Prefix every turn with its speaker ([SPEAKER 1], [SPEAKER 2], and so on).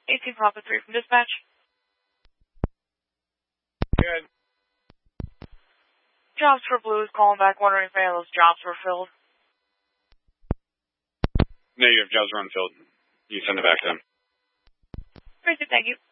[SPEAKER 1] 18 Papa 3 from dispatch.
[SPEAKER 2] Good.
[SPEAKER 1] Jobs for Blues, calling back wondering if any of those jobs were filled.
[SPEAKER 2] Negative, jobs are unfilled. You send it back to them.
[SPEAKER 1] Very good, thank you.